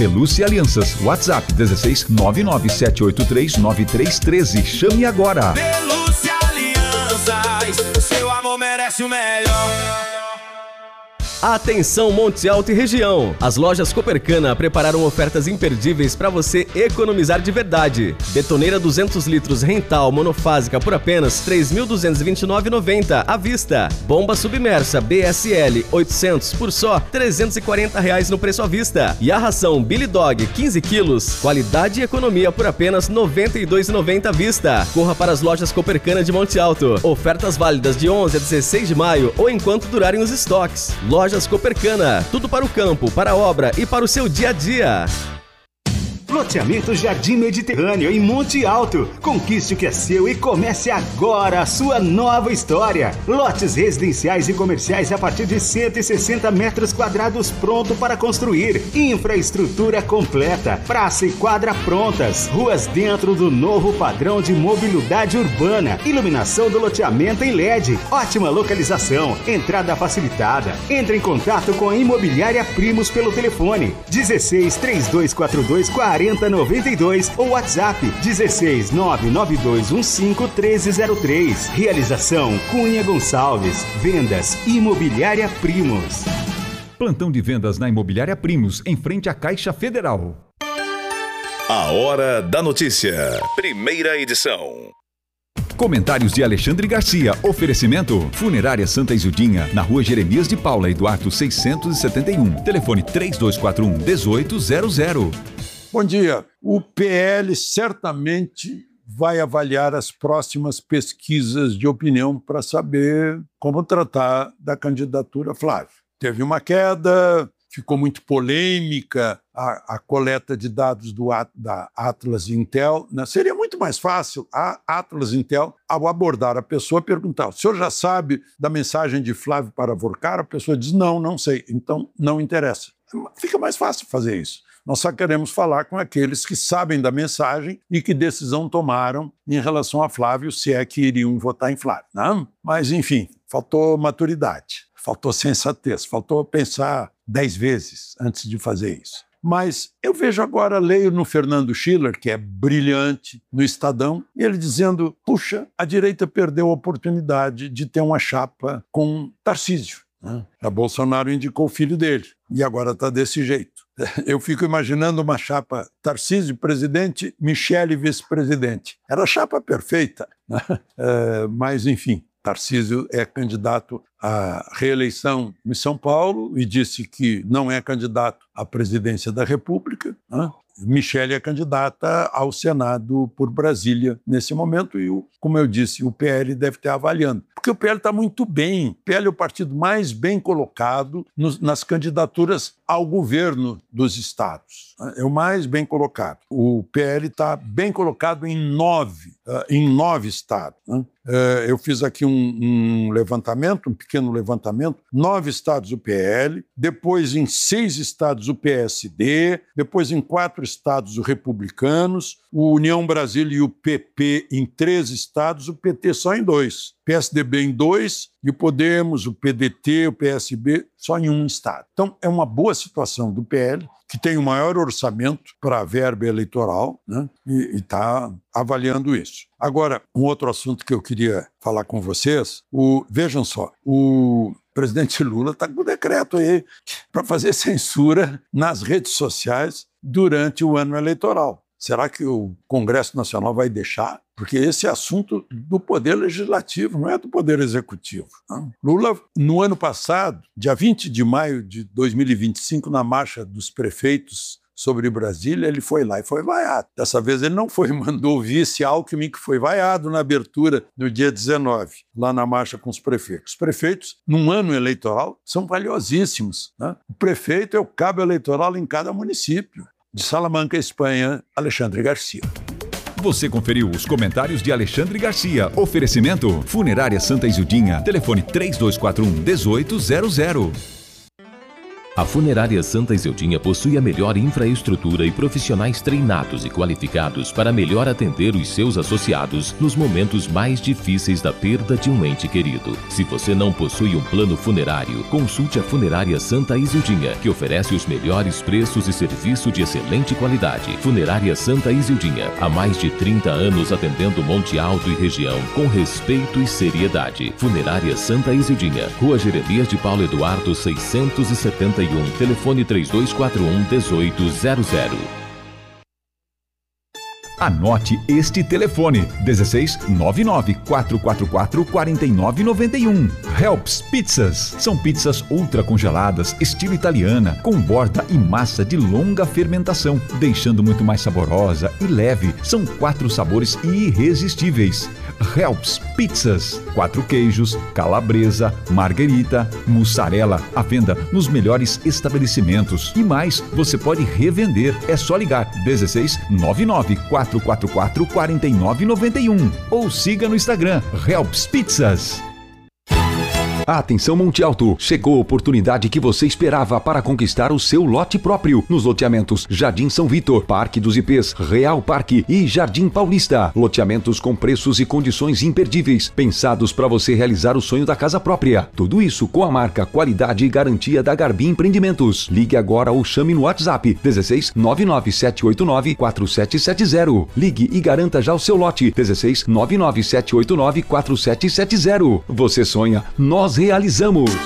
Reluce Alianças. WhatsApp 16 997839313. Chame agora. Reluce Alianças, seu amor merece o melhor. Atenção Monte Alto e região! As lojas Copercana prepararam ofertas imperdíveis para você economizar de verdade. Betoneira 200 litros rental monofásica por apenas R$ 3.229,90 à vista. Bomba submersa BSL 800 por só R$ 340 no preço à vista. E a ração Billy Dog 15 quilos, qualidade e economia por apenas R$ 92,90 à vista. Corra para as lojas Copercana de Monte Alto. Ofertas válidas de 11 a 16 de maio ou enquanto durarem os estoques. Lojas Copercana, tudo para o campo, para a obra e para o seu dia a dia. Loteamento Jardim Mediterrâneo em Monte Alto. Conquiste o que é seu e comece agora a sua nova história. Lotes residenciais e comerciais a partir de 160 metros quadrados pronto para construir. Infraestrutura completa. Praça e quadra prontas. Ruas dentro do novo padrão de mobilidade urbana. Iluminação do loteamento em LED. Ótima localização. Entrada facilitada. Entre em contato com a Imobiliária Primos pelo telefone 16 3242 4092 ou WhatsApp 16 99215 1303. Realização Cunha Gonçalves. Vendas Imobiliária Primos. Plantão de vendas na Imobiliária Primos, em frente à Caixa Federal. A Hora da Notícia. Primeira edição. Comentários de Alexandre Garcia. Oferecimento Funerária Santa Izudinha, na Rua Jeremias de Paula e Duarte 671. Telefone 3241-1800. Bom dia. O PL certamente vai avaliar as próximas pesquisas de opinião para saber como tratar da candidatura Flávio. Teve uma queda, ficou muito polêmica a coleta de dados da Atlas Intel. Né? Seria muito mais fácil a Atlas Intel, ao abordar a pessoa, perguntar: o senhor já sabe da mensagem de Flávio para Vorcar? A pessoa diz: não sei. Então, não interessa. Fica mais fácil fazer isso. Nós só queremos falar com aqueles que sabem da mensagem e que decisão tomaram em relação a Flávio, se é que iriam votar em Flávio. Não? Mas, enfim, faltou maturidade, faltou sensatez, faltou pensar 10 vezes antes de fazer isso. Mas eu vejo agora, leio no Fernando Schiller, que é brilhante, no Estadão, e ele dizendo: puxa, a direita perdeu a oportunidade de ter uma chapa com Tarcísio. A Bolsonaro indicou o filho dele e agora está desse jeito. Eu fico imaginando uma chapa Tarcísio presidente, Michele vice-presidente. Era a chapa perfeita, né? Mas, enfim, Tarcísio é candidato à reeleição em São Paulo e disse que não é candidato à presidência da República, né? Michele é candidata ao Senado por Brasília nesse momento e, como eu disse, o PL deve estar avaliando. Porque o PL está muito bem. O PL é o partido mais bem colocado nas candidaturas ao governo dos estados. É o mais bem colocado. O PL está bem colocado em 9 estados. Eu fiz aqui um levantamento, um pequeno levantamento. 9 estados o PL, depois em 6 estados o PSD, depois em 4 estados os republicanos, o União Brasil e o PP em 3 estados, o PT só em 2. PSDB em 2 e o Podemos, o PDT, o PSB só em 1 estado. Então é uma boa situação do PL, que tem o maior orçamento para a verba eleitoral, né? E está avaliando isso. Agora, um outro assunto que eu queria falar com vocês, vejam só, o presidente Lula está com um decreto aí para fazer censura nas redes sociais durante o ano eleitoral. Será que o Congresso Nacional vai deixar? Porque esse é assunto do Poder Legislativo, não é do Poder Executivo. Não? Lula, no ano passado, dia 20 de maio de 2025, na marcha dos prefeitos sobre Brasília, ele foi lá e foi vaiado. Dessa vez ele não foi, mandou o vice Alckmin, que foi vaiado na abertura no dia 19, lá na marcha com os prefeitos. Os prefeitos, num ano eleitoral, são valiosíssimos. Né? O prefeito é o cabo eleitoral em cada município. De Salamanca, Espanha, Alexandre Garcia. Você conferiu os comentários de Alexandre Garcia. Oferecimento Funerária Santa Izudinha. Telefone 3241-1800. A Funerária Santa Izildinha possui a melhor infraestrutura e profissionais treinados e qualificados para melhor atender os seus associados nos momentos mais difíceis da perda de um ente querido. Se você não possui um plano funerário, consulte a Funerária Santa Izildinha, que oferece os melhores preços e serviço de excelente qualidade. Funerária Santa Izildinha, há mais de 30 anos atendendo Monte Alto e região com respeito e seriedade. Funerária Santa Izildinha, Rua Jeremias de Paulo Eduardo 671, telefone 3241-1800. Anote este telefone: 1699-444-4991. Helps Pizzas. São pizzas ultra congeladas, estilo italiana, com borda e massa de longa fermentação, deixando muito mais saborosa e leve. São 4 sabores irresistíveis. Helps Pizzas. 4 queijos, calabresa, marguerita, mussarela, à venda nos melhores estabelecimentos. E mais, você pode revender. É só ligar 1699-444-4991 ou siga no Instagram Helps Pizzas. Atenção Monte Alto, chegou a oportunidade que você esperava para conquistar o seu lote próprio nos loteamentos Jardim São Vitor, Parque dos IPs, Real Parque e Jardim Paulista. Loteamentos com preços e condições imperdíveis, pensados para você realizar o sonho da casa própria. Tudo isso com a marca, qualidade e garantia da Garbim Empreendimentos. Ligue agora ou chame no WhatsApp 16 99789 4770. Ligue e garanta já o seu lote 16 99789 4770. Você sonha, nós realizamos.